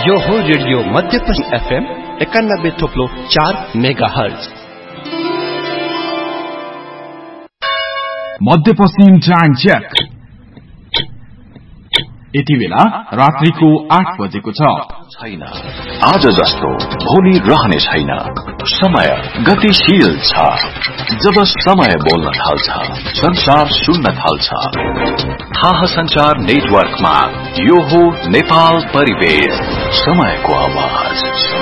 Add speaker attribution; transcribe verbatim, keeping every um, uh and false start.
Speaker 1: यो हो रेडियो मध्यपश्चिम एफएम एकानब्बे थोप्लो चार मेगा हर्ज।
Speaker 2: मध्यपश्चिम टाइम चेक। यति बेला रात्रिको आठ बजेको छ।
Speaker 3: छैन आज जस्तो भोलि रहने छैन। समय गतिशील छ। जब समय बोल्न थाल्छ, संसार सुन्न थाल्छ। थाहा संचार नेटवर्कमा यो हो नेपाल परिवेश, समयको आवाज।